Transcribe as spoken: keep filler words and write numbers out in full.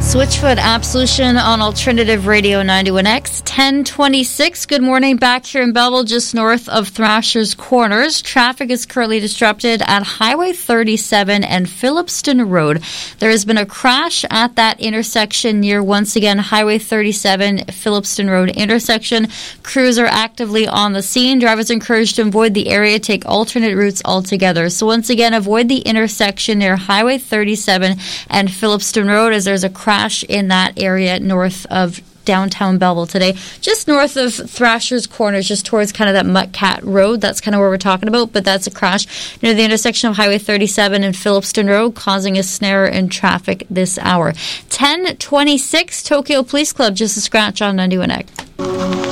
Switchfoot Absolution on Alternative Radio ninety-one X. ten twenty-six. Good morning. Back here in Belleville, just north of Thrasher's Corners. Traffic is currently disrupted at Highway thirty-seven and Phillipston Road. There has been a crash at that intersection near, once again, Highway thirty-seven, Phillipston Road intersection. Crews are actively on the scene. Drivers are encouraged to avoid the area, take alternate routes altogether. So once again, avoid the intersection near Highway thirty-seven and Phillipston Road, as there's a crash in that area north of downtown Belleville today, just north of Thrasher's Corners, just towards kind of that Muttcat Road. That's kind of where we're talking about, but that's a crash near the intersection of Highway thirty-seven and Phillipston Road, causing a snare in traffic this hour. ten twenty-six, Tokyo Police Club, just a scratch on ninety-one X.